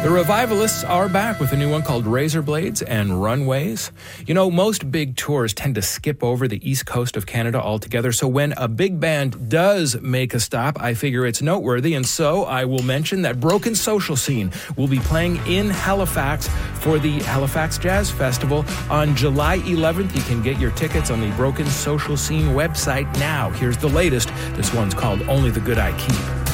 The Revivalists are back with a new one called Razor Blades and Runways. You know, most big tours tend to skip over the east coast of Canada altogether, so when a big band does make a stop, I figure it's noteworthy, and so I will mention that Broken Social Scene will be playing in Halifax for the Halifax Jazz Festival on July 11th. You can get your tickets on the Broken Social Scene website now. Here's the latest. This one's called Only the Good I Keep.